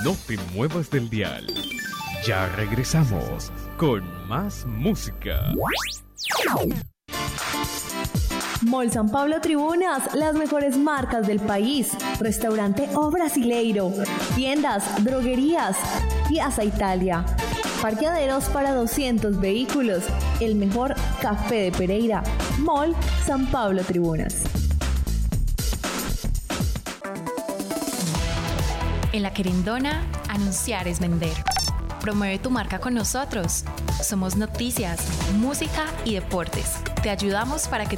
No te muevas del dial. Ya regresamos con más música. Mall San Pablo Tribunas, las mejores marcas del país. Restaurante O Brasileiro, tiendas, droguerías, Piazza Italia. Parqueaderos para 200 vehículos. El mejor café de Pereira. Mall San Pablo Tribunas. En La Querendona, anunciar es vender. Promueve tu marca con nosotros. Somos noticias, música y deportes. Te ayudamos para que